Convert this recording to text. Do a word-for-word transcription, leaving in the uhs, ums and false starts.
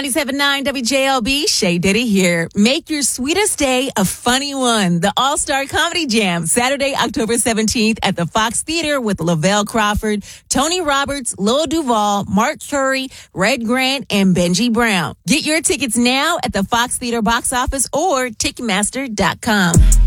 ninety-seven point nine W J L B, Shay Diddy here. Make your sweetest day a funny one. The All-Star Comedy Jam, Saturday, October seventeenth at the Fox Theater with Lavelle Crawford, Tony Roberts, Lil Duval, Mark Curry, Red Grant, and Benji Brown. Get your tickets now at the Fox Theater box office or Ticketmaster dot com.